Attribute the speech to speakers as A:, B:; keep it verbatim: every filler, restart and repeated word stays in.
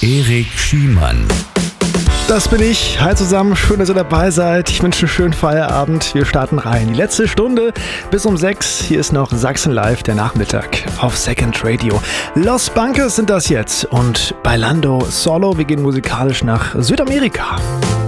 A: Erik Schiemann.
B: Das bin ich. Hi zusammen, schön, dass ihr dabei seid. Ich wünsche einen schönen Feierabend. Wir starten rein. Die letzte Stunde bis um sechs. Hier ist noch Sachsen Live, der Nachmittag auf Second Radio. Los Bunkers sind das jetzt und Bailando Solo. Wir gehen musikalisch nach Südamerika.